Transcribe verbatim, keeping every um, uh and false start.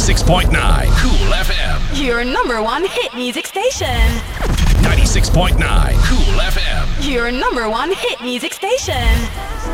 ninety-six point nine Cool F M. Your number one hit music station. ninety-six point nine Cool F M. Your number one hit music station.